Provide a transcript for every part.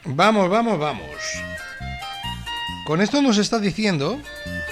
Vamos, vamos, vamos. Con esto nos está diciendo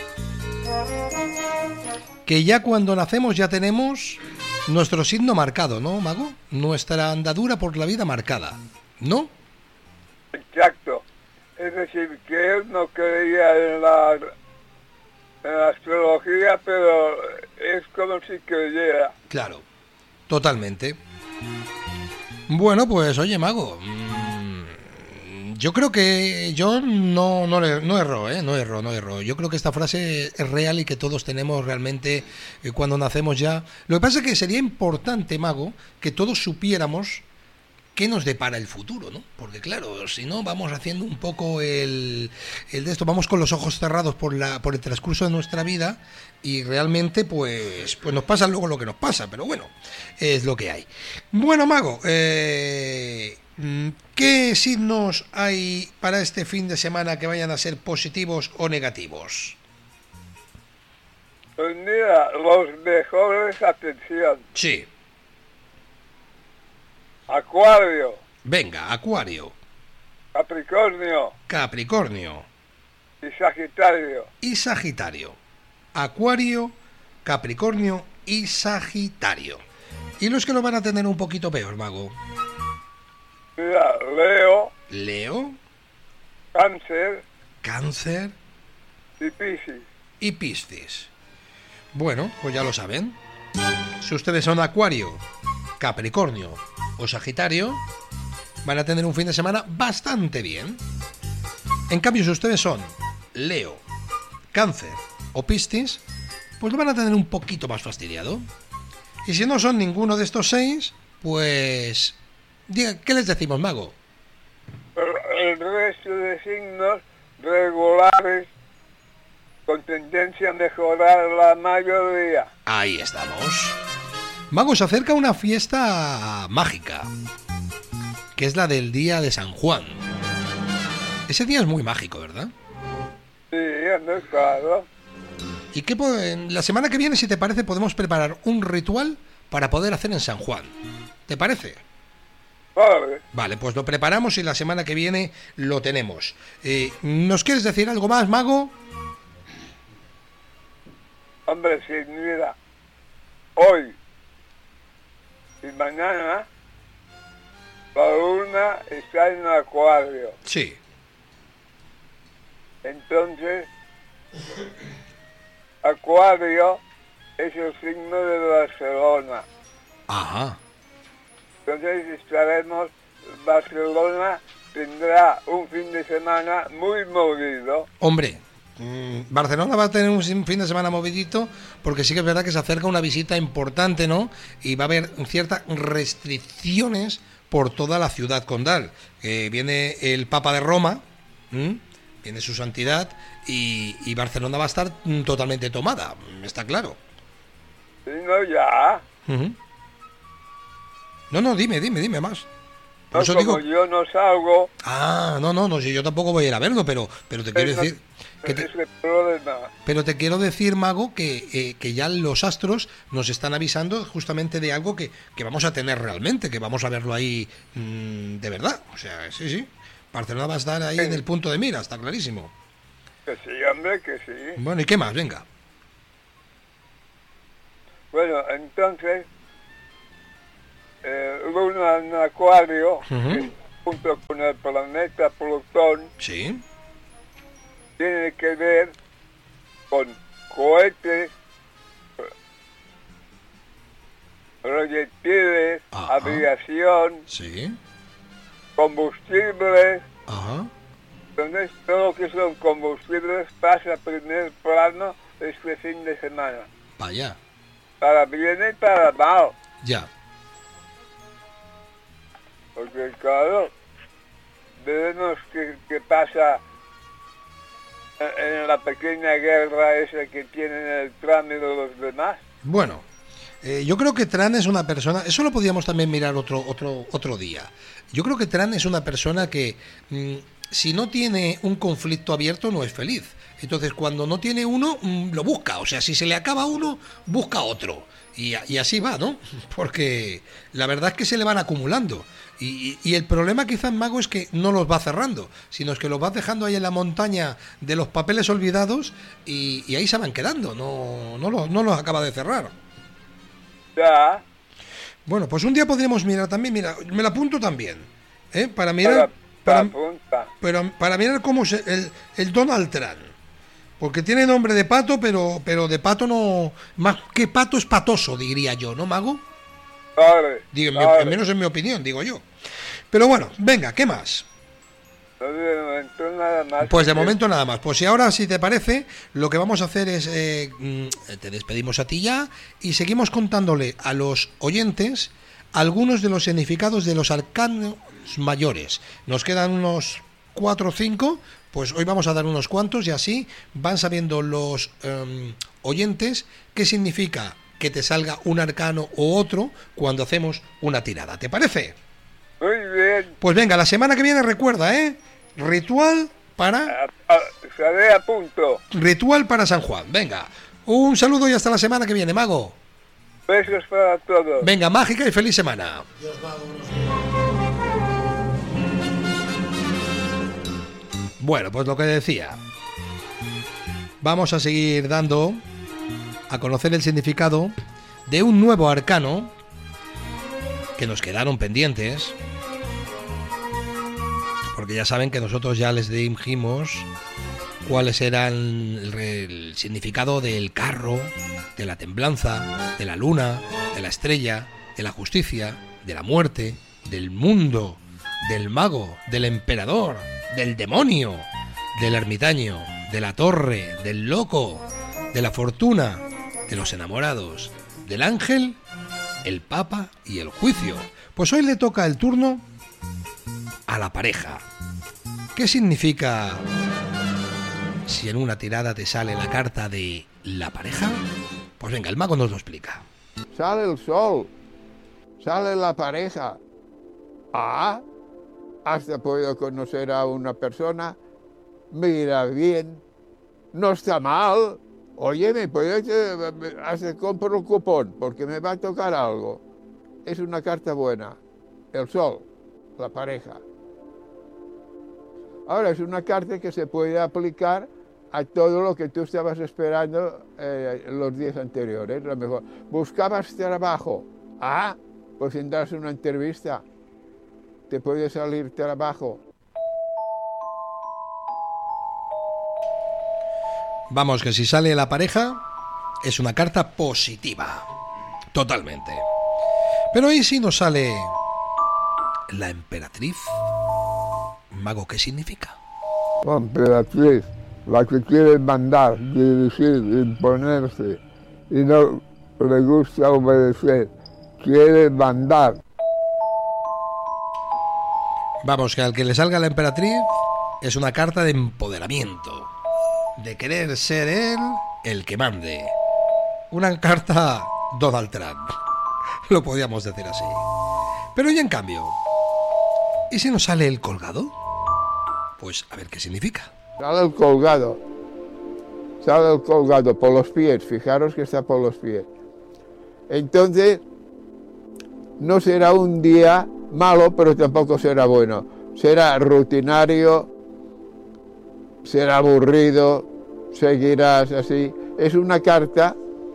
que ya cuando nacemos ya tenemos nuestro signo marcado, ¿no, Mago? Nuestra andadura por la vida marcada, ¿no? Exacto. Es decir, que él no creía en la astrología, pero es como si creyera. Claro, totalmente. Bueno, pues oye, Mago, yo creo que yo no erro, no erro. Yo creo que esta frase es real y que todos tenemos realmente cuando nacemos ya. Lo que pasa es que sería importante, Mago, que todos supiéramos qué nos depara el futuro, ¿no? Porque claro, si no vamos haciendo un poco el de esto, vamos con los ojos cerrados por el transcurso de nuestra vida y realmente pues nos pasa luego lo que nos pasa, pero bueno, es lo que hay. Bueno, Mago, ¿qué signos hay para este fin de semana que vayan a ser positivos o negativos? Pues mira, los mejores, atención. Sí. Acuario. Venga, Acuario. Capricornio. Capricornio. Y Sagitario. Y Sagitario. Acuario, Capricornio y Sagitario. ¿Y los que lo van a tener un poquito peor, Mago? Mira, Leo. Leo. Cáncer. Cáncer. Y Piscis. Y Piscis. Bueno, pues ya lo saben. Si ustedes son Acuario, Capricornio o Sagitario, van a tener un fin de semana bastante bien. En cambio, si ustedes son Leo, Cáncer o Piscis, pues lo van a tener un poquito más fastidiado. Y si no son ninguno de estos 6, pues diga, ¿qué les decimos, Mago? Pero el resto de signos regulares con tendencia a mejorar la mayoría. Ahí estamos. Mago, se acerca una fiesta mágica, que es la del día de San Juan. Ese día es muy mágico, ¿verdad? Sí, no, claro. Y que la semana que viene, si te parece, podemos preparar un ritual para poder hacer en San Juan. ¿Te parece? Vale. Vale, pues lo preparamos y la semana que viene lo tenemos. ¿Nos quieres decir algo más, Mago? Hombre, sí, mira, hoy y mañana la luna está en Acuario. Sí. Entonces, Acuario es el signo de Barcelona. Ajá. Entonces Barcelona tendrá un fin de semana muy movido. Hombre, Barcelona va a tener un fin de semana movidito porque sí que es verdad que se acerca una visita importante, ¿no? Y va a haber ciertas restricciones por toda la ciudad condal. Viene el Papa de Roma, viene su santidad y Barcelona va a estar totalmente tomada, está claro. Sí, no, ya. No, dime más. No, como digo, yo no salgo. Ah, no, si yo tampoco voy a ir a verlo, pero te quiero decir... Pero te quiero decir, Mago, que ya los astros nos están avisando justamente de algo que vamos a tener realmente, que vamos a verlo ahí de verdad. O sea, sí. Barcelona va a estar ahí en el punto de mira, está clarísimo. Que sí, hombre, que sí. Bueno, ¿y qué más? Venga. Bueno, entonces, Luna en Acuario, junto con el planeta Plutón, sí, tiene que ver con cohetes, proyectiles, aviación, sí, combustibles. Ajá. Entonces, todo lo que son combustibles pasa a primer plano este fin de semana. Vaya. Para bien y para mal. Ya. Porque claro, veremos qué pasa en la pequeña guerra esa que tienen el Trump y los demás. Bueno, yo creo que Trump es una persona, eso lo podíamos también mirar otro día. Yo creo que Trump es una persona que si no tiene un conflicto abierto no es feliz. Entonces cuando no tiene uno, lo busca. O sea, si se le acaba uno, busca otro. Y así va, ¿no? Porque la verdad es que se le van acumulando. Y el problema quizás, mago, es que no los va cerrando, sino es que los vas dejando ahí en la montaña de los papeles olvidados y ahí se van quedando, no los acaba de cerrar. Ya. Bueno, pues un día podríamos mirar también, mira, me la apunto también, para mirar, para mirar cómo es el Donald Trump. Porque tiene nombre de pato, pero de pato no... Más que pato es patoso, diría yo, ¿no, mago? Vale, Digo, vale. al menos en mi opinión, digo yo. Pero bueno, venga, ¿qué más? No, de momento nada más. Pues de momento nada más. Pues si ahora, si te parece, lo que vamos a hacer es... te despedimos a ti ya y seguimos contándole a los oyentes algunos de los significados de los arcanos mayores. Nos quedan unos 4 o 5... Pues hoy vamos a dar unos cuantos y así van sabiendo los oyentes qué significa que te salga un arcano o otro cuando hacemos una tirada. ¿Te parece? Muy bien. Pues venga, la semana que viene recuerda, Ritual para... Estaré a punto. Ritual para San Juan. Venga, un saludo y hasta la semana que viene, mago. Besos para todos. Venga, mágica y feliz semana. Bueno, pues lo que decía, vamos a seguir dando a conocer el significado de un nuevo arcano que nos quedaron pendientes, porque ya saben que nosotros ya les dijimos cuáles eran el significado del carro, de la temblanza, de la luna, de la estrella, de la justicia, de la muerte, del mundo, del mago, del emperador, del demonio, del ermitaño, de la torre, del loco, de la fortuna, de los enamorados, del ángel, el papa y el juicio. Pues hoy le toca el turno a la pareja. ¿Qué significa si en una tirada te sale la carta de la pareja? Pues venga, el mago nos lo explica. Sale el sol, sale la pareja. Ah, ¿has podido conocer a una persona? Mira bien, no está mal. Oye, ¿me puedes comprar un cupón? Porque me va a tocar algo. Es una carta buena. El sol, la pareja. Ahora, es una carta que se puede aplicar a todo lo que tú estabas esperando los días anteriores. A lo mejor buscabas trabajo. Ah, pues tendrás una entrevista. Te puede salir trabajo. Vamos, que si sale la pareja es una carta positiva. Totalmente. Pero ¿y si nos sale la emperatriz? Mago, ¿qué significa? La emperatriz, la que quiere mandar, dirigir, imponerse y no le gusta obedecer, quiere mandar. Vamos, que al que le salga la emperatriz es una carta de empoderamiento, de querer ser él el que mande. Una carta Donald Trump, lo podríamos decir así. Pero y en cambio, ¿y si nos sale el colgado? Pues a ver qué significa. Sale el colgado por los pies, fijaros que está por los pies. Entonces, no será un día malo, pero tampoco será bueno. Será rutinario, será aburrido, seguirás así. Es una carta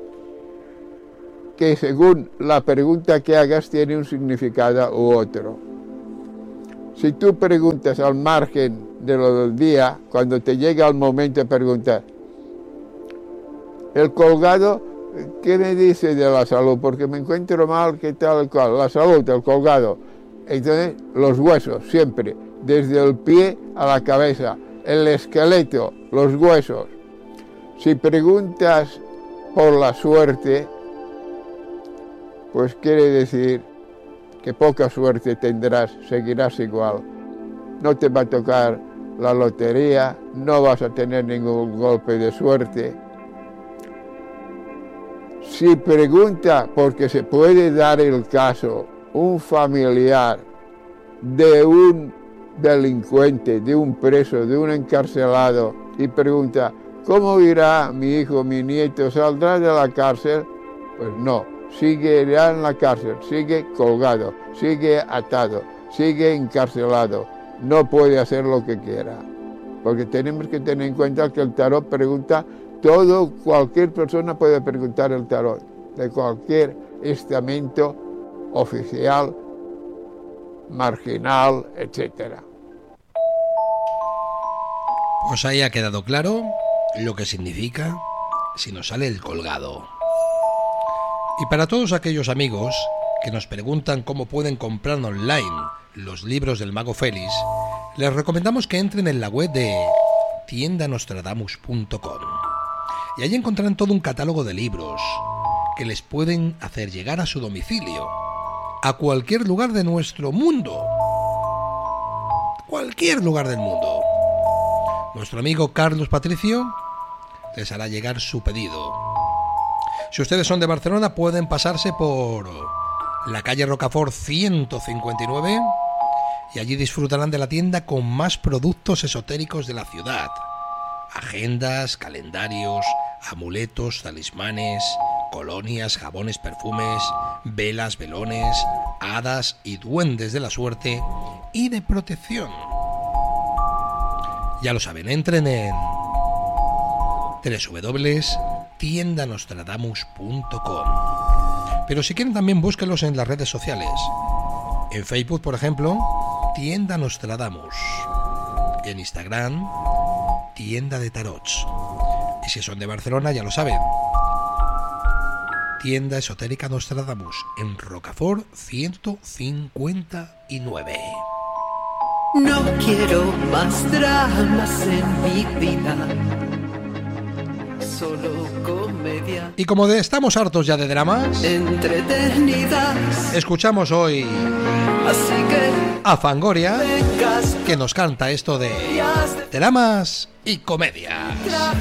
que según la pregunta que hagas tiene un significado u otro. Si tú preguntas al margen de lo del día, cuando te llega el momento de preguntar, el colgado, ¿qué me dice de la salud? Porque me encuentro mal, ¿qué tal? La salud, el colgado. Entonces, los huesos, siempre, desde el pie a la cabeza, el esqueleto, los huesos. Si preguntas por la suerte, pues quiere decir que poca suerte tendrás, seguirás igual. No te va a tocar la lotería, no vas a tener ningún golpe de suerte. Si pregunta, porque se puede dar el caso, un familiar de un delincuente, de un preso, de un encarcelado, y pregunta, ¿cómo irá mi hijo, mi nieto? ¿Saldrá de la cárcel? Pues no, seguirá en la cárcel, sigue colgado, sigue atado, sigue encarcelado, no puede hacer lo que quiera. Porque tenemos que tener en cuenta que el tarot pregunta todo, cualquier persona puede preguntar el tarot, de cualquier estamento oficial, marginal, etcétera. Pues ahí ha quedado claro lo que significa si nos sale el colgado. Y para todos aquellos amigos que nos preguntan cómo pueden comprar online los libros del Mago Félix, les recomendamos que entren en la web de tiendanostradamus.com y allí encontrarán todo un catálogo de libros que les pueden hacer llegar a su domicilio, a cualquier lugar de nuestro mundo. Cualquier lugar del mundo. Nuestro amigo Carlos Patricio les hará llegar su pedido. Si ustedes son de Barcelona, pueden pasarse por la calle Rocafort 159 y allí disfrutarán de la tienda con más productos esotéricos de la ciudad. Agendas, calendarios, amuletos, talismanes, colonias, jabones, perfumes, velas, velones, hadas y duendes de la suerte y de protección. Ya lo saben, entren en www.tiendanostradamus.com. Pero si quieren también búsquenlos en las redes sociales. En Facebook, por ejemplo, Tienda Nostradamus. En Instagram, Tienda de Tarots. Y si son de Barcelona, ya lo saben. Tienda Esotérica Nostradamus, en Rocafort 159. No quiero más dramas en mi vida, solo comedia. Y como estamos hartos ya de dramas, entretenidas, escuchamos hoy así que a Fangoria, vengas, que nos canta esto de dramas y comedias.